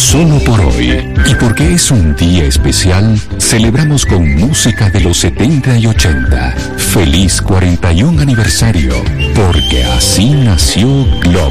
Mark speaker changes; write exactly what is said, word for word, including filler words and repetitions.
Speaker 1: solo por hoy. Y porque es un día especial, celebramos con música de los setenta y ochenta. Feliz cuarenta y un aniversario, porque así nació Globo.